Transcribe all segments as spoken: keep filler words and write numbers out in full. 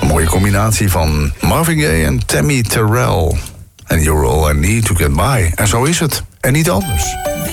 mooie combinatie van Marvin Gaye en Tammy Terrell. And you're all I need to get by. En zo is het. En niet anders.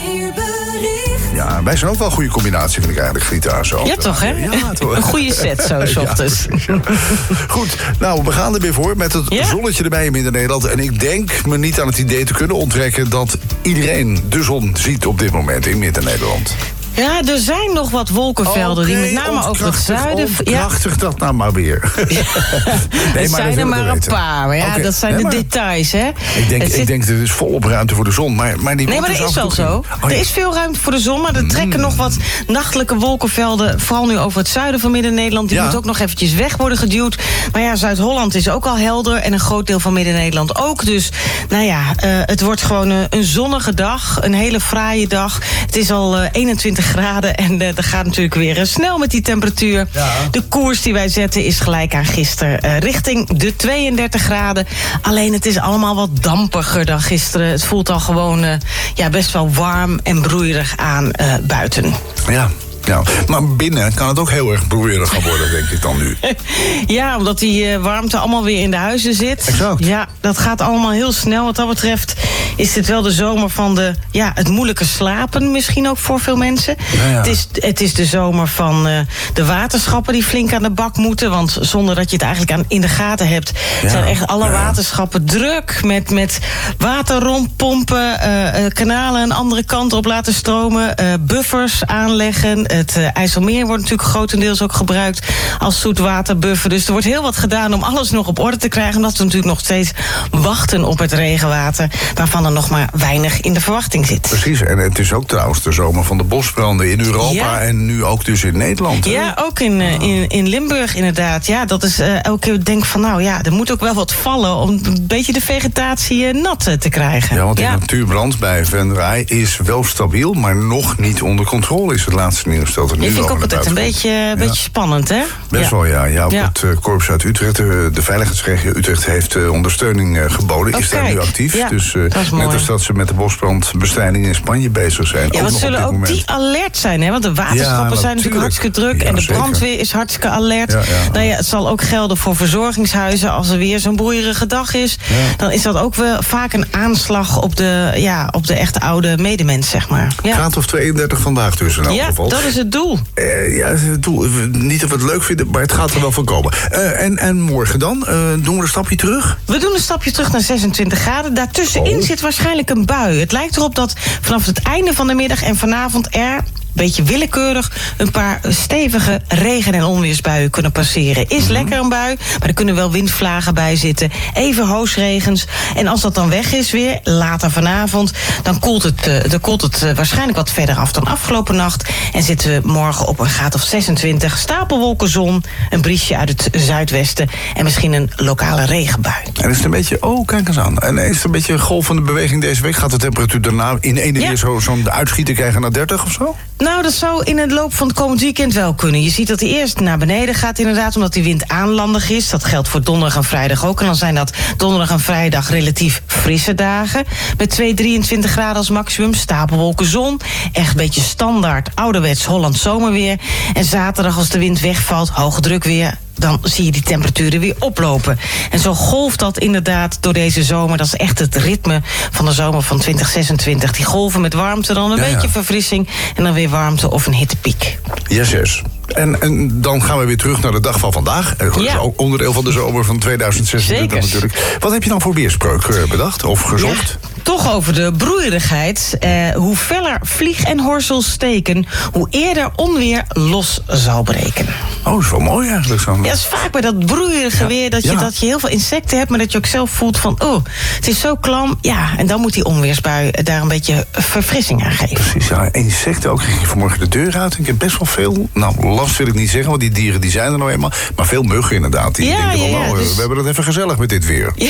Ja, wij zijn ook wel een goede combinatie, vind ik eigenlijk, Grita. Zo. Ja, toch, hè? Ja, toch. Een goede set, zo, 's ochtends. Ja, ja. Goed, nou, we gaan er weer voor met het ja? zonnetje erbij in Midden-Nederland. En ik denk me niet aan het idee te kunnen onttrekken dat iedereen de zon ziet op dit moment in Midden-Nederland. Ja, er zijn nog wat wolkenvelden, okay, die met name over het zuiden... Krachtig ja. dat nou maar weer. Ja. nee, er zijn er maar een paar, ja, okay. dat zijn nee, de maar, details, hè. Ik denk, het ik zit... denk, er is volop ruimte voor de zon, maar, maar die Nee, maar dat is wel zo. Oh, er is veel ruimte voor de zon, maar er mm. trekken nog wat nachtelijke wolkenvelden... vooral nu over het zuiden van Midden-Nederland. Die ja. moet ook nog eventjes weg worden geduwd. Maar ja, Zuid-Holland is ook al helder en een groot deel van Midden-Nederland ook. Dus, nou ja, uh, het wordt gewoon uh, een zonnige dag, een hele fraaie dag. Het is al uh, eenentwintig graden en uh, dat gaat natuurlijk weer uh, snel met die temperatuur. Ja. De koers die wij zetten is gelijk aan gisteren uh, richting de tweeëndertig graden. Alleen het is allemaal wat dampiger dan gisteren. Het voelt al gewoon uh, ja, best wel warm en broeierig aan uh, buiten. Ja. Ja, maar binnen kan het ook heel erg broeierig gaan worden, denk ik dan nu. Ja, omdat die uh, warmte allemaal weer in de huizen zit. Exact. Ja, dat gaat allemaal heel snel. Wat dat betreft is dit wel de zomer van de, ja, het moeilijke slapen misschien ook voor veel mensen. Ja, ja. Het, is, het is de zomer van uh, de waterschappen die flink aan de bak moeten. Want zonder dat je het eigenlijk aan, in de gaten hebt... Ja, zijn echt alle ja. waterschappen druk met, met water rondpompen... Uh, uh, kanalen een andere kant op laten stromen... Uh, buffers aanleggen... Het uh, IJsselmeer wordt natuurlijk grotendeels ook gebruikt als zoetwaterbuffer. Dus er wordt heel wat gedaan om alles nog op orde te krijgen. Omdat we natuurlijk nog steeds wachten op het regenwater... waarvan er nog maar weinig in de verwachting zit. Precies, en het is ook trouwens de zomer van de bosbranden in Europa... Ja. en nu ook dus in Nederland. Hè? Ja, ook in, uh, in, in Limburg inderdaad. Ja, dat is uh, elke keer denk van nou ja, er moet ook wel wat vallen... om een beetje de vegetatie uh, nat uh, te krijgen. Ja, want de ja. natuurbrand bij Venray is wel stabiel... maar nog niet onder controle is het laatste nieuws. Dat er nu ik vind ook altijd een beetje, ja. beetje spannend, hè? Best ja. wel, ja. ja, ja. Het uh, korps uit Utrecht, de, de veiligheidsregio Utrecht... heeft uh, ondersteuning uh, geboden, oh, is daar nu actief. Ja, dus uh, net als dat ze met de bosbrandbestrijding in Spanje bezig zijn. Ja, ook want nog zullen op dit ook moment. die alert zijn, hè? Want de waterschappen ja, zijn natuurlijk hartstikke druk... Ja, en de zeker. brandweer is hartstikke alert. Ja, ja. Nou ja, het zal ook gelden voor verzorgingshuizen... als er weer zo'n broeierige dag is... Ja. dan is dat ook wel vaak een aanslag op de, ja, op de echt oude medemens, zeg maar. Ja. Graad of tweeëndertig vandaag dus in elk ja, geval. dat is het doel. Uh, ja, het doel. Niet dat we het leuk vinden, maar het gaat er wel van komen. Uh, en, en morgen dan? Uh, doen we een stapje terug? We doen een stapje terug naar zesentwintig graden. Daartussenin oh. zit waarschijnlijk een bui. Het lijkt erop dat vanaf het einde van de middag en vanavond er... beetje willekeurig een paar stevige regen- en onweersbuien kunnen passeren. Is mm-hmm. lekker een bui, maar er kunnen wel windvlagen bij zitten. Even hoosregens. En als dat dan weg is weer, later vanavond... dan koelt het, uh, dan koelt het uh, waarschijnlijk wat verder af dan afgelopen nacht. En zitten we morgen op een graad of zesentwintig. Stapelwolken, zon, een briesje uit het zuidwesten... en misschien een lokale regenbui. En is het een beetje... Oh, kijk eens aan. En is het een beetje een golvende beweging deze week? Gaat de temperatuur daarna in één ja. keer zo, zo'n uitschieter krijgen naar dertig of zo? Nou, dat zou in het loop van het komend weekend wel kunnen. Je ziet dat hij eerst naar beneden gaat inderdaad... omdat die wind aanlandig is. Dat geldt voor donderdag en vrijdag ook. En dan zijn dat donderdag en vrijdag relatief frisse dagen. Met twee, drieëntwintig graden als maximum. Stapelwolken, zon. Echt een beetje standaard ouderwets Hollands zomerweer. En zaterdag als de wind wegvalt, hoge druk weer... dan zie je die temperaturen weer oplopen. En zo golft dat inderdaad door deze zomer. Dat is echt het ritme van de zomer van twintig zesentwintig. Die golven met warmte, dan een ja, beetje ja. verfrissing... en dan weer warmte of een hittepiek. Yes, yes. En, en dan gaan we weer terug naar de dag van vandaag. Dat is ja. ook onderdeel van de zomer van tweeduizend zesentwintig natuurlijk. Wat heb je dan voor weerspreuk bedacht of gezocht? Ja, toch over de broeierigheid. Eh, hoe feller vlieg en horsels steken... hoe eerder onweer los zal breken. Oh, dat is wel mooi eigenlijk. Zo. Ja, het is vaak bij dat broeierige ja. weer... Dat je, ja. dat je heel veel insecten hebt... maar dat je ook zelf voelt van... oh, het is zo klam. Ja, en dan moet die onweersbui daar een beetje verfrissing aan geven. Precies, ja. Insecten ook. Ging je vanmorgen de deur uit. Ik heb best wel veel... Nou, last wil ik niet zeggen, want die dieren die zijn er nou eenmaal. Maar veel muggen inderdaad. Die ja, denken van, ja, ja, nou, dus... we hebben het even gezellig met dit weer. Ja.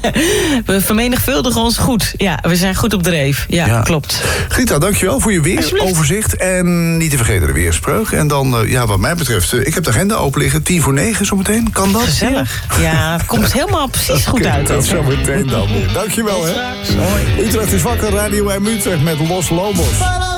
We vermenigvuldigen ons goed. Ja, we zijn goed op dreef. Ja, ja. klopt. Grita, dankjewel voor je weeroverzicht. En niet te vergeten de weerspreuk. En dan, uh, ja, wat mij betreft, uh, ik heb de agenda open liggen. Tien voor negen zometeen. Kan dat? Gezellig. Ja, het komt helemaal precies goed okay, uit. Dat zometeen dan weer. Dankjewel, hè. Utrecht is wakker, Radio M Utrecht met Los Lobos.